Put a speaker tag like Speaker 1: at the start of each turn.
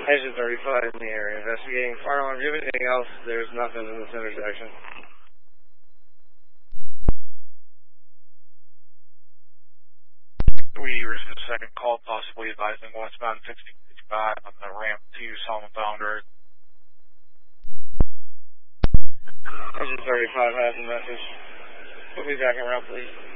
Speaker 1: Engine 35 in the area, investigating fire alarm. Do you have anything else? There's nothing in this intersection.
Speaker 2: We received a second call, possibly advising westbound 6065 on the ramp to Solomon Bound Road.
Speaker 1: Engine 35 has a message. Put me back around, please.